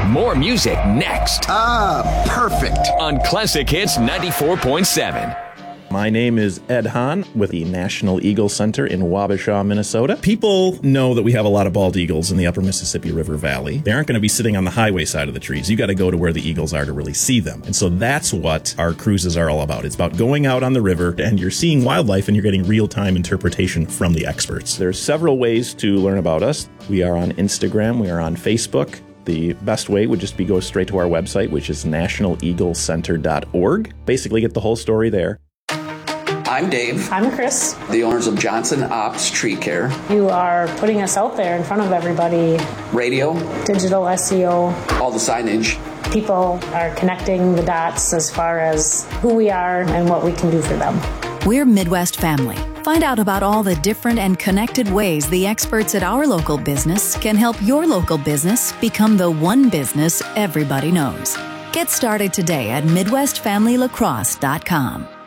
More music next. Perfect. On Classic Hits 94.7. My name is Ed Hahn with the National Eagle Center in Wabasha, Minnesota. People know that we have a lot of bald eagles in the upper Mississippi River Valley. They aren't going to be sitting on the highway side of the trees. You got to go to where the eagles are to really see them. And so that's what our cruises are all about. It's about going out on the river and you're seeing wildlife and you're getting real-time interpretation from the experts. There's several ways to learn about us. We are on Instagram. We are on Facebook. The best way would just be go straight to our website, which is nationaleaglecenter.org. Basically get the whole story there. I'm Dave. I'm Chris. The owners of Johnson Ops Tree Care. You are putting us out there in front of everybody. Radio. Digital SEO. All the signage. People are connecting the dots as far as who we are and what we can do for them. We're Midwest Family. Find out about all the different and connected ways the experts at our local business can help your local business become the one business everybody knows. Get started today at MidwestFamilyLacrosse.com.